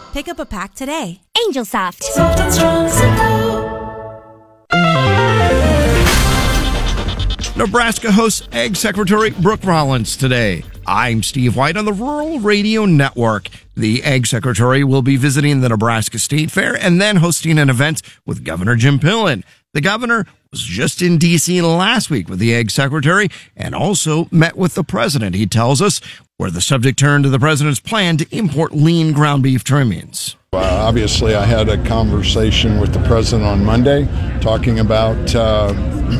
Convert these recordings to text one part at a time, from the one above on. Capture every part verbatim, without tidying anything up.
Pick up a pack today. Angel Soft. Soft and strong, simple. Nebraska hosts Ag Secretary Brooke Rollins today. I'm Steve White on the Rural Radio Network. The Ag Secretary will be visiting the Nebraska State Fair and then hosting an event with Governor Jim Pillen. The governor was just in D C last week with the Ag Secretary and also met with the president, he tells us, where the subject turned to the president's plan to import lean ground beef trimmings. Uh, obviously, I had a conversation with the president on Monday talking about uh,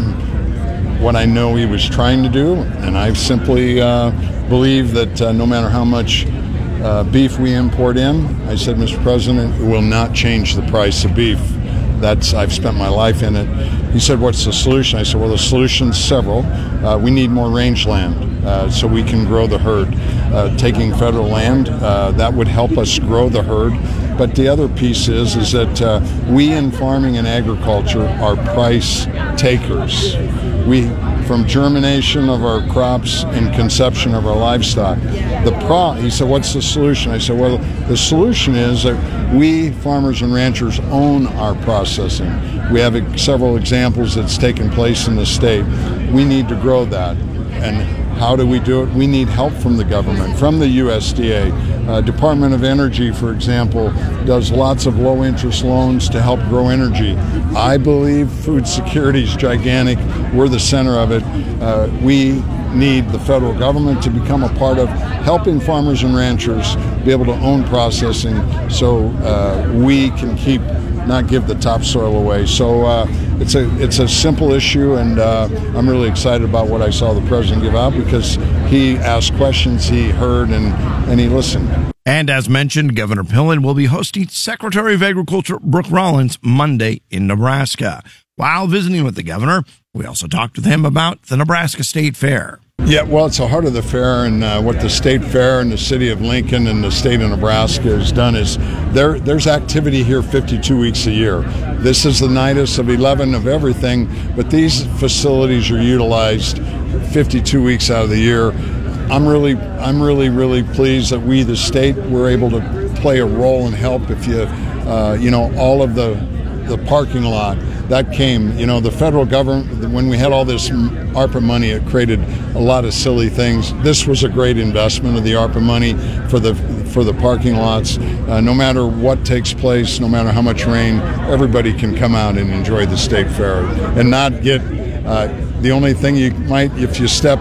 what I know he was trying to do, and I simply uh, believe that uh, no matter how much uh, beef we import in, I said, Mister President, it will not change the price of beef. That's I've spent my life in it. He said, what's the solution? I said, well, the solution's several. Uh, we need more rangeland uh, so we can grow the herd. Uh, taking federal land, uh, that would help us grow the herd. But the other piece is, is that uh, we in farming and agriculture are price takers. We, from germination of our crops and conception of our livestock. The pro, he said, what's the solution? I said, well, the solution is that we farmers and ranchers own our processing. We have several examples that's taken place in the state. We need to grow that. And how do we do it? We need help from the government, from the U S D A. Uh, Department of Energy, for example, does lots of low-interest loans to help grow energy. I believe food security is gigantic. We're the center of it. Uh, we need the federal government to become a part of helping farmers and ranchers be able to own processing so uh, we can keep not give the topsoil away. So uh, it's a it's a simple issue, and uh, I'm really excited about what I saw the president give out because he asked questions, he heard, and, and he listened. And as mentioned, Governor Pillen will be hosting Secretary of Agriculture Brooke Rollins Monday in Nebraska. While visiting with the governor, we also talked with him about the Nebraska State Fair. Yeah, well, it's the heart of the fair, and uh, what the State Fair and the city of Lincoln and the state of Nebraska has done is there. there's activity here fifty-two weeks a year. This is the nidus of eleven of everything, but these facilities are utilized fifty-two weeks out of the year. I'm really, I'm really, really pleased that we, the state, were able to play a role and help. If you, uh, you know, all of the the parking lot that came, you know, the federal government, when we had all this ARPA money, it created a lot of silly things. This was a great investment of the ARPA money for the for the parking lots. Uh, no matter what takes place, no matter how much rain, everybody can come out and enjoy the state fair and not get. Uh, the only thing you might, if you step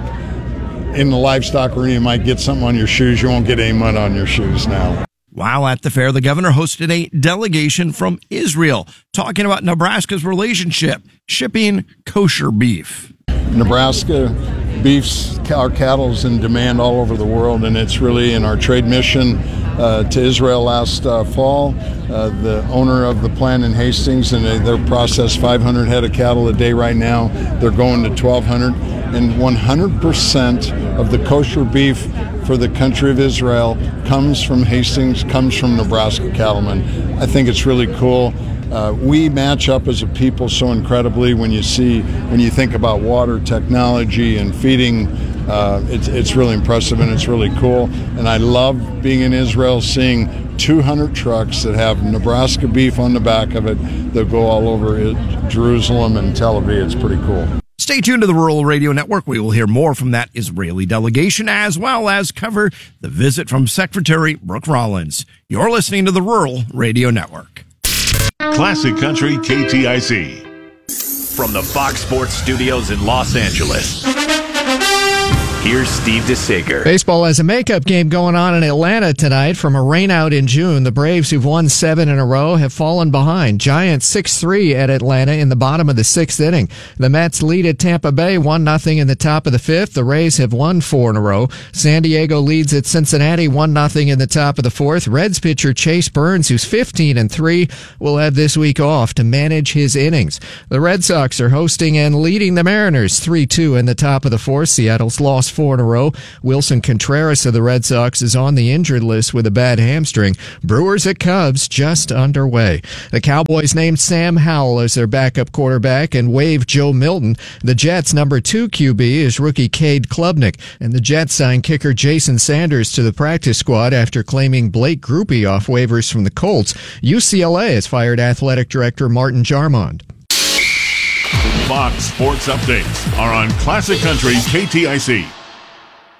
in the livestock arena, you might get something on your shoes. You won't get any mud on your shoes now. While at the fair, the governor hosted a delegation from Israel talking about Nebraska's relationship, shipping kosher beef. Nebraska beefs, our cattle's in demand all over the world, and it's really in our trade mission uh, to Israel last uh, fall. Uh, the owner of the plant in Hastings, and they, they're processed five hundred head of cattle a day right now. They're going to twelve hundred, and one hundred percent of the kosher beef for the country of Israel comes from Hastings, comes from Nebraska cattlemen. I think it's really cool. Uh, we match up as a people so incredibly when you see, when you think about water technology and feeding. Uh, it's, it's really impressive and it's really cool. And I love being in Israel, seeing two hundred trucks that have Nebraska beef on the back of it that go all over it, Jerusalem and Tel Aviv. It's pretty cool. Stay tuned to the Rural Radio Network. We will hear more from that Israeli delegation as well as cover the visit from Secretary Brooke Rollins. You're listening to the Rural Radio Network. Classic Country K T I C. From the Fox Sports Studios in Los Angeles, here's Steve DeSager. Baseball has a makeup game going on in Atlanta tonight. From a rainout in June, the Braves, who've won seven in a row, have fallen behind. Giants six three at Atlanta in the bottom of the sixth inning. The Mets lead at Tampa Bay one nothing in the top of the fifth. The Rays have won four in a row. San Diego leads at Cincinnati one nothing in the top of the fourth. Reds pitcher Chase Burns, who's fifteen and three, will have this week off to manage his innings. The Red Sox are hosting and leading the Mariners three two in the top of the fourth. Seattle's lost four in a row. Wilson Contreras of the Red Sox is on the injured list with a bad hamstring. Brewers at Cubs just underway. The Cowboys named Sam Howell as their backup quarterback and waived Joe Milton. The Jets' number two Q B is rookie Cade Klubnik, and the Jets signed kicker Jason Sanders to the practice squad after claiming Blake Grupe off waivers from the Colts. U C L A has fired athletic director Martin Jarmond. Fox Sports Updates are on Classic Country K T I C.